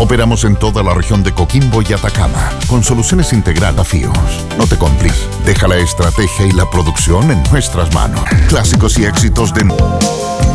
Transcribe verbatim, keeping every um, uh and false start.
Operamos en toda la región de Coquimbo y Atacama, con soluciones integrales a desafíos. No te compliques. Deja la estrategia y la producción en nuestras manos. Clásicos y éxitos de...